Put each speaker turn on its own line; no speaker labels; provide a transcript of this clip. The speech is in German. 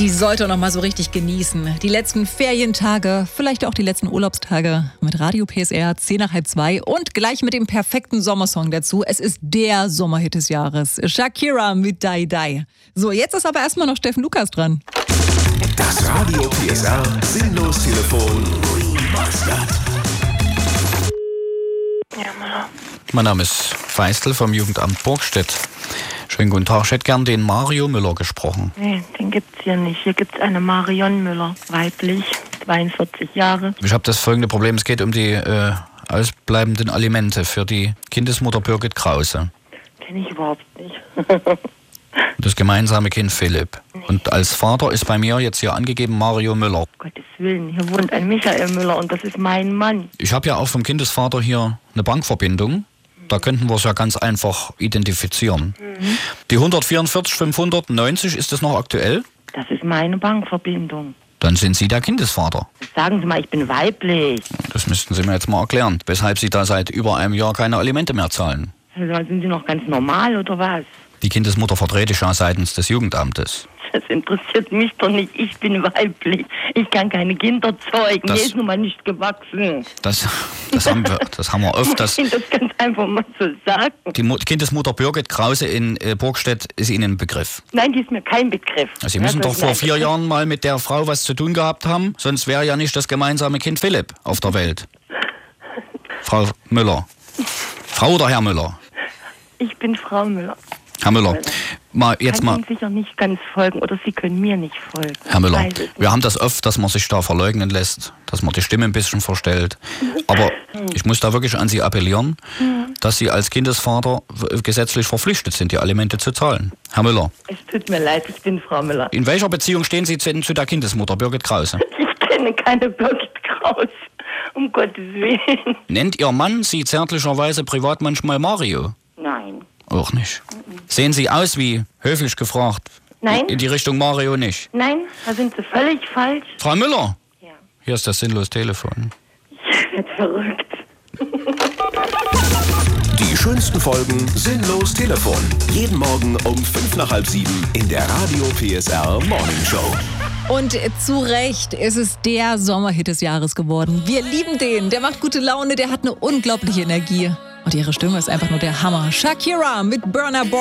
Die sollte noch mal so richtig genießen. Die letzten Ferientage, vielleicht auch die letzten Urlaubstage mit Radio PSR, 1:10 und gleich mit dem perfekten Sommersong dazu. Es ist der Sommerhit des Jahres. Shakira mit Die Die. So, jetzt ist aber erstmal noch Steffen Lukas dran.
Das Radio PSR Sinnlos-Telefon Remastered.
Ja, Müller.
Mein Name ist Feistel vom Jugendamt Burgstedt. Schönen guten Tag. Ich hätte gern den Mario Müller gesprochen.
Nee, den gibt's hier nicht. Hier gibt's eine Marion Müller, weiblich, 42 Jahre.
Ich habe das folgende Problem. Es geht um die ausbleibenden Alimente für die Kindesmutter Birgit Krause.
Kenne ich überhaupt nicht.
Das gemeinsame Kind Philipp. Und als Vater ist bei mir jetzt hier angegeben Mario Müller.
Gottes Willen, hier wohnt ein Michael Müller und das ist mein Mann.
Ich habe ja auch vom Kindesvater hier eine Bankverbindung. Da könnten wir es ja ganz einfach identifizieren. Die 144 590, ist das noch aktuell?
Das ist meine Bankverbindung.
Dann sind Sie der Kindesvater.
Sagen Sie mal, ich bin weiblich.
Das müssten Sie mir jetzt mal erklären, weshalb Sie da seit über einem Jahr keine Alimente mehr zahlen.
Also, sind Sie noch ganz normal oder was?
Die Kindesmutter vertrete ich ja seitens des Jugendamtes.
Das interessiert mich doch nicht. Ich bin weiblich. Ich kann keine Kinder zeugen. Mir ist nun mal nicht gewachsen.
Das haben wir oft.
Ich will das ganz einfach mal so sagen.
Die Kindesmutter Birgit Krause in Burgstedt ist Ihnen ein Begriff.
Nein, die ist mir kein Begriff.
Sie müssen doch vor 4 Jahren mal mit der Frau was zu tun gehabt haben, sonst wäre ja nicht das gemeinsame Kind Philipp auf der Welt. Frau Müller. Frau oder Herr Müller?
Ich bin Frau Müller.
Herr Müller,
Ich kann Ihnen sicher nicht ganz folgen oder Sie können mir nicht folgen.
Herr Müller, wir haben das oft, dass man sich da verleugnen lässt, dass man die Stimme ein bisschen verstellt. Aber ich muss da wirklich an Sie appellieren, dass Sie als Kindesvater gesetzlich verpflichtet sind, die Alimente zu zahlen. Herr Müller.
Es tut mir leid, ich bin Frau Müller.
In welcher Beziehung stehen Sie zu der Kindesmutter Birgit Krause?
Ich kenne keine Birgit Krause, um Gottes Willen.
Nennt Ihr Mann Sie zärtlicherweise privat manchmal Mario?
Nein.
Auch nicht. Sehen Sie aus wie, höflich gefragt,
Nein.
In die Richtung Mario nicht?
Nein, da sind Sie völlig falsch.
Frau Müller?
Ja.
Hier ist das Sinnlos-Telefon.
Ich werde verrückt.
Die schönsten Folgen Sinnlos-Telefon. Jeden Morgen um 6:55 in der Radio PSR Morning Show.
Und zu Recht ist es der Sommerhit des Jahres geworden. Wir lieben den. Der macht gute Laune, der hat eine unglaubliche Energie. Und ihre Stimme ist einfach nur der Hammer. Shakira mit Burna Boy.